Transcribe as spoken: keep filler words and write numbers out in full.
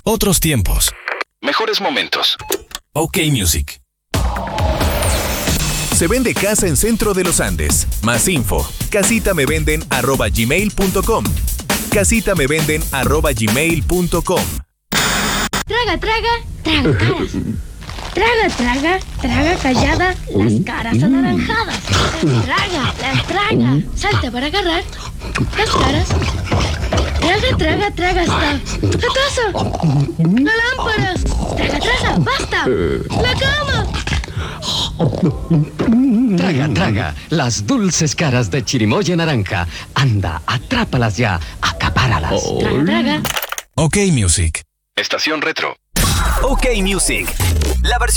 Otros tiempos. Mejores momentos. OK Music. Se vende casa en Centro de los Andes. Más info. casitamevenden arroba gmail punto com. casitamevenden arroba gmail punto com. Traga, traga, traga caras. Traga, traga, traga callada las caras anaranjadas. Traga, las traga. Salta para agarrar las caras. Traga, traga, traga hasta la taza, la lámpara. Traga, traga, basta. La cama. Traga, traga, las dulces caras de chirimoya naranja. Anda, atrápalas ya, acapáralas. Traga, traga. OK Music. Estación Retro. OK Music. La versión